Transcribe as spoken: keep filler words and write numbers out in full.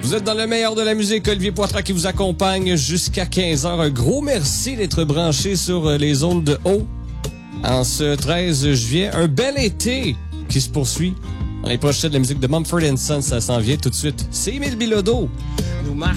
Vous êtes dans le meilleur de la musique. Olivier Poitras qui vous accompagne jusqu'à quinze heures. Un gros merci d'être branché sur les ondes de haut en ce treize juillet. Un bel été qui se poursuit. On est projeté de la musique de Mumford and Sons. Ça s'en vient tout de suite. C'est Émile Bilodeau. Nous